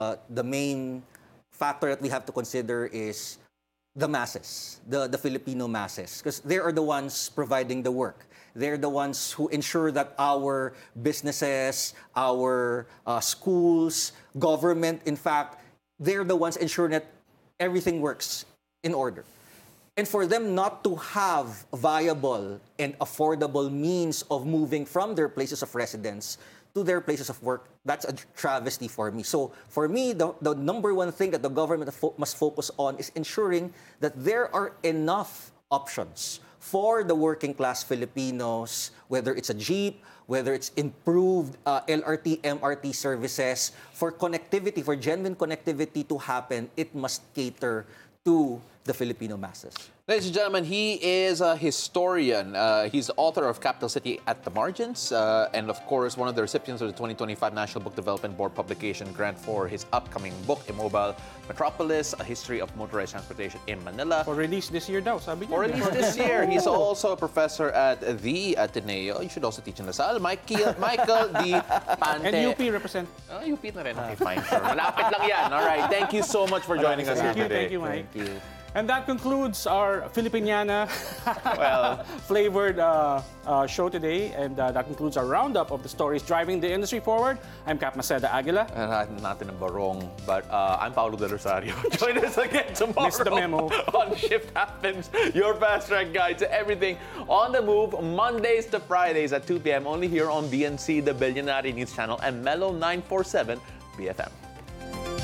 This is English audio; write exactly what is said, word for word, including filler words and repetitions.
uh, the main factor that we have to consider is the masses, the, the Filipino masses, because they are the ones providing the work. They're the ones who ensure that our businesses, our uh, schools, government, in fact, they're the ones ensuring that everything works in order. And for them not to have viable and affordable means of moving from their places of residence to their places of work, that's a travesty for me. So for me, the, the number one thing that the government fo- must focus on is ensuring that there are enough options for the working class Filipinos, whether it's a jeep, whether it's improved uh, L R T, M R T services, for connectivity, for genuine connectivity to happen, it must cater to the Filipino masses. Ladies and gentlemen, he is a historian. Uh, he's the author of Capital City at the Margins, uh, and of course, one of the recipients of the twenty twenty-five National Book Development Board publication grant for his upcoming book, Immobile Metropolis, A History of Motorized Transportation in Manila. For release this year daw, sabi niya. For release this year. He's also a professor at the Ateneo. You should also teach in Lasal. Michael, Michael D. Pante. And U P represent. Oh, U P na rin. Okay, fine. Sure. Malapit lang yan. All right. Thank you so much for joining us Thank here you, today. thank you, Mike. Thank you. And that concludes our Filipiniana Well, flavored uh, uh, show today. And uh, that concludes our roundup of the stories driving the industry forward. I'm Cap Maceda Aguila. Uh, natin ang barong, but uh, I'm Paulo De Rosario. Join us again tomorrow. Missed the memo. On Shift Happens, your fast track guide to everything on the move, Mondays to Fridays at two p.m. only here on B N C, the Billionaire News Channel, and Mellow nine forty-seven B F M.